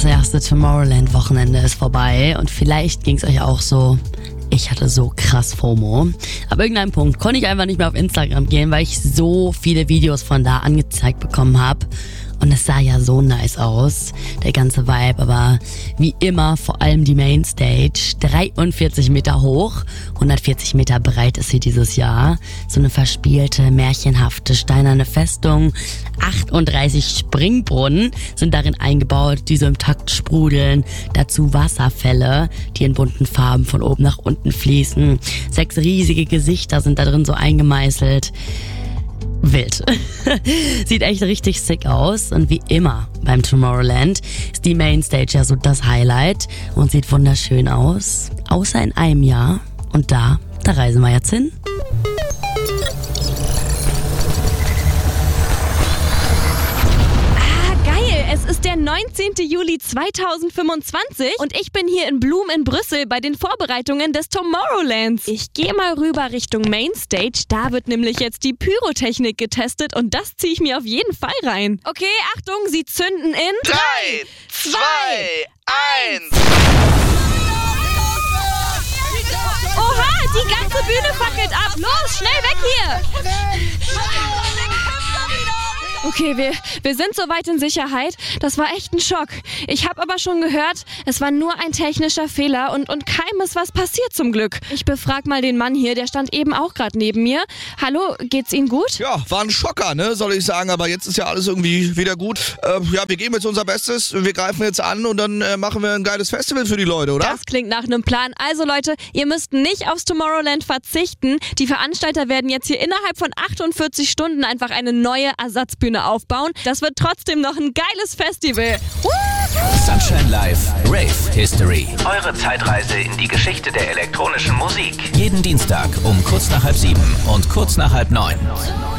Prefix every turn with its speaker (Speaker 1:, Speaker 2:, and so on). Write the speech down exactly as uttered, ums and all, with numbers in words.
Speaker 1: erste Tomorrowland-Wochenende ist vorbei und vielleicht ging es euch auch so. Ich hatte so krass FOMO. Ab irgendeinem Punkt konnte ich einfach nicht mehr auf Instagram gehen, weil ich so viele Videos von da angezeigt bekommen habe. Und es sah ja so nice aus, der ganze Vibe, aber wie immer vor allem die Mainstage, dreiundvierzig Meter hoch, hundertvierzig Meter breit ist sie dieses Jahr. So eine verspielte, märchenhafte, steinerne Festung, achtunddreißig Springbrunnen sind darin eingebaut, die so im Takt sprudeln. Dazu Wasserfälle, die in bunten Farben von oben nach unten fließen. Sechs riesige Gesichter sind da drin so eingemeißelt. Wild. Sieht echt richtig sick aus und wie immer beim Tomorrowland ist die Mainstage ja so das Highlight und sieht wunderschön aus, außer in einem Jahr und da, da reisen wir jetzt hin.
Speaker 2: Es ist der neunzehnten Juli zweitausendfünfundzwanzig und ich bin hier in Blum in Brüssel bei den Vorbereitungen des Tomorrowlands. Ich gehe mal rüber Richtung Mainstage, da wird nämlich jetzt die Pyrotechnik getestet und das ziehe ich mir auf jeden Fall rein. Okay, Achtung, sie zünden in
Speaker 3: drei, zwei, eins.
Speaker 2: Oha, die ganze Bühne fackelt ab. Los, schnell weg hier. Okay, wir, wir sind soweit in Sicherheit. Das war echt ein Schock. Ich habe aber schon gehört, es war nur ein technischer Fehler und, und keinem ist was passiert zum Glück. Ich befrag mal den Mann hier, der stand eben auch gerade neben mir. Hallo, geht's Ihnen gut?
Speaker 3: Ja, war ein Schocker, ne, soll ich sagen, aber jetzt ist ja alles irgendwie wieder gut. Äh, ja, wir geben jetzt unser Bestes, wir greifen jetzt an und dann äh, machen wir ein geiles Festival für die Leute, oder?
Speaker 2: Das klingt nach einem Plan. Also Leute, ihr müsst nicht aufs Tomorrowland verzichten. Die Veranstalter werden jetzt hier innerhalb von achtundvierzig Stunden einfach eine neue Ersatzbühne aufbauen. Das wird trotzdem noch ein geiles Festival.
Speaker 4: Sunshine Live Rave History.
Speaker 5: Eure Zeitreise in die Geschichte der elektronischen Musik.
Speaker 4: Jeden Dienstag um kurz nach halb sieben und kurz nach halb neun.